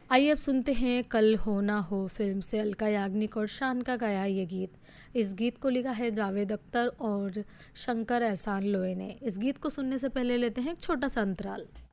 आइए अब सुनते हैं कल हो ना हो फिल्म से अलका याग्निक और शान का गाया ये गीत। इस गीत को लिखा है जावेद अख्तर और शंकर एहसान लोई ने। इस गीत को सुनने से पहले लेते हैं एक छोटा सा अंतराल।